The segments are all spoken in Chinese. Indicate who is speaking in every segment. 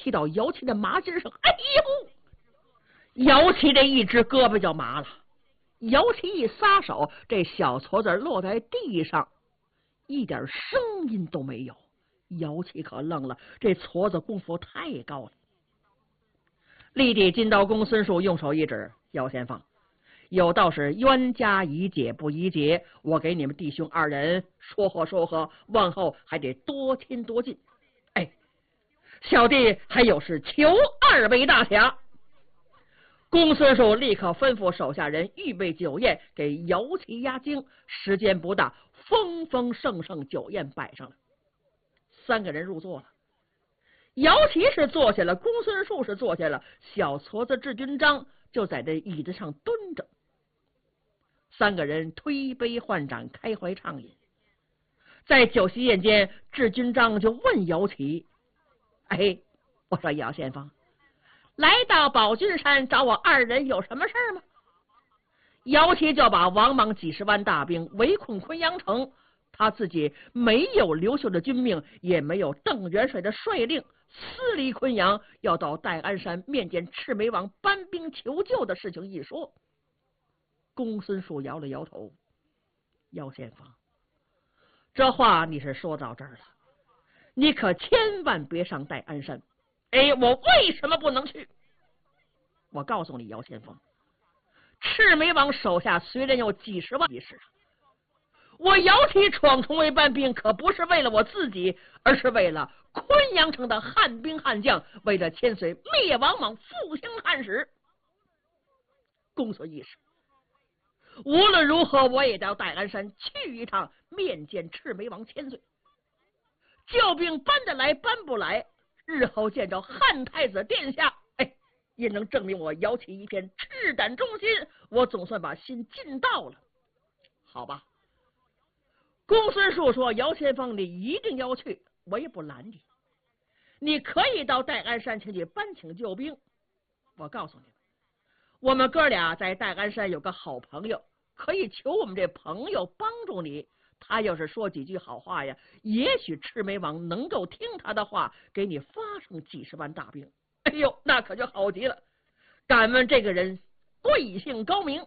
Speaker 1: 踢到姚琦的马筋上，哎呦！姚琦这一只胳膊就麻了。姚琦一撒手，这小矬子落在地上，一点声音都没有。姚琦可愣了，这矬子功夫太高了。立地金刀公孙述用手一指：姚先锋，有道是冤家宜解不宜结，我给你们弟兄二人说和，往后还得多亲多近。哎，小弟还有事求二位大侠。公孙述立刻吩咐手下人预备酒宴，给姚琦压惊。时间不大，丰丰盛盛酒宴摆上了。三个人入座了，姚琦是坐下了，公孙述是坐下了，小矬子智军章就在这椅子上蹲着。三个人推杯换盏，开怀畅饮。在酒席宴间，智军章就问姚琦：哎，我说姚先锋，来到宝君山找我二人有什么事吗？姚琦就把王莽几十万大兵围困昆阳城，他自己没有刘秀的军命，也没有邓元帅的帅令，私离昆阳，要到戴安山面见赤眉王搬兵求救的事情一说。公孙述摇了摇头：姚先锋，这话你是说到这儿了，你可千万别上戴安山。哎，我为什么不能去？我告诉你，姚先锋，赤眉王手下虽然有几十万骑士，我姚琦闯重围搬兵可不是为了我自己，而是为了昆阳城的汉兵汉将，为了千岁灭王莽，复兴汉史。公孙义士，无论如何我也到戴安山去一趟，面见赤眉王千岁。救兵搬得来搬不来，日后见着汉太子殿下，哎，也能证明我姚琦一片赤胆忠心，我总算把心尽到了。好吧。公孙述说：姚先锋，你一定要去，我也不拦你，你可以到戴安山去搬请救兵。我告诉你，我们哥俩在戴安山有个好朋友，可以求我们这朋友帮助你，他要是说几句好话呀，也许赤眉王能够听他的话，给你发上几十万大兵。哎呦，那可就好极了。敢问这个人贵姓高明？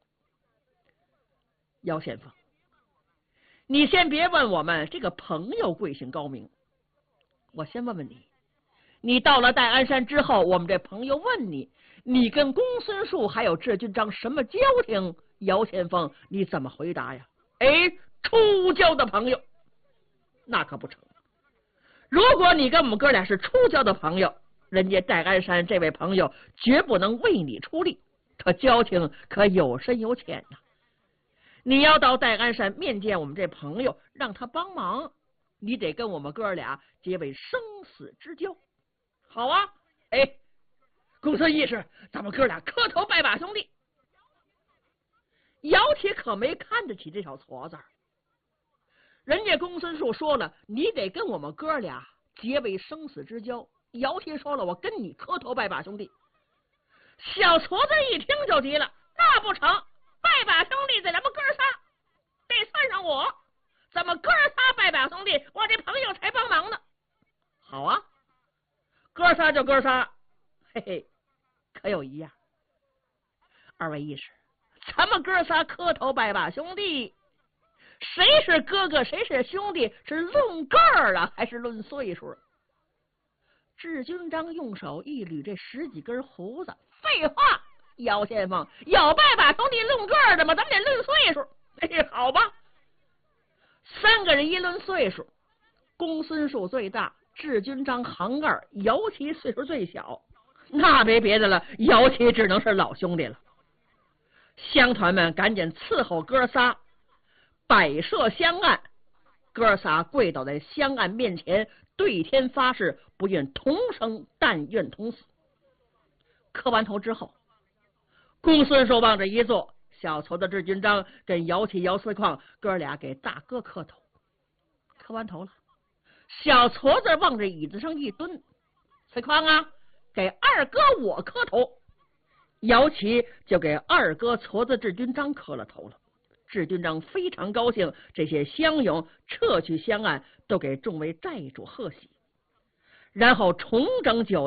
Speaker 1: 姚先锋，你先别问我们这个朋友贵姓高明，我先问问你，你到了戴安山之后，我们这朋友问你，你跟公孙述还有智军章什么交情？姚先锋，你怎么回答呀？哎，出交的朋友。那可不成，如果你跟我们哥俩是出交的朋友，人家戴安山这位朋友绝不能为你出力，这交情可有深有浅呐。你要到戴安山面见我们这朋友，让他帮忙，你得跟我们哥俩结为生死之交。好啊，哎，公孙义士，咱们哥俩磕头拜把兄弟。姚琦可没看得起这小矬子，人家公孙述说了，你得跟我们哥俩结为生死之交。姚琦说了，我跟你磕头拜把兄弟。小矬子一听就急了，那不成，拜把兄弟在咱们哥仨，得算上我，咱们哥仨拜把兄弟，我这朋友才帮忙呢。好啊，哥仨就哥仨，嘿嘿，可有一样，二位义士，咱们哥仨磕头拜把兄弟，谁是哥哥谁是兄弟，是论个儿啊还是论岁数？智军章用手一捋这十几根胡子，废话，姚先锋，有拜把兄弟论个儿的吗？咱们得论岁数。哎，好吧，三个人一论岁数，公孙述最大，智军章行二，姚琦岁数最小，那没别的了，姚琦只能是老兄弟了。乡团们赶紧伺候哥仨，摆设香案，哥仨跪倒在香案面前，对天发誓，不愿同生，但愿同死。磕完头之后，公孙述往这一坐，小矬子智军章跟姚琦、姚四矿哥俩给大哥磕头。磕完头了，小矬子往这椅子上一蹲，四矿啊，给二哥我磕头。姚琦就给二哥矬子智军章磕了头了。智军章非常高兴，这些乡勇撤去香案，都给众位寨主贺喜，然后重整酒